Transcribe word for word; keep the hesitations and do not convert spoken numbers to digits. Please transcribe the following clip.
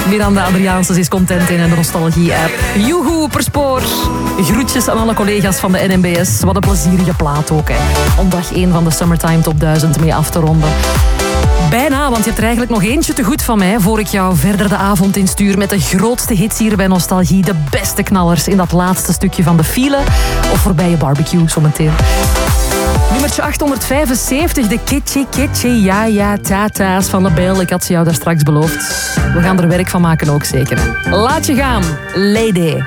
Miranda Adriaansens is content in de Nostalgie-app. Joehoe, per spoor. Groetjes aan alle collega's van de N M B S. Wat een plezierige plaat ook, hè. Om dag één van de Summertime Top duizend mee af te ronden. Bijna, want je hebt er eigenlijk nog eentje te goed van mij voor ik jou verder de avond instuur met de grootste hits hier bij Nostalgie. De beste knallers in dat laatste stukje van de file of voorbij je barbecue zometeen. Nummertje achthonderdvijfenzeventig, de Kitschy Kitschy Ja Ja Tata's van Label. Ik had ze jou daar straks beloofd. We gaan er werk van maken ook zeker. Laat je gaan, Lady.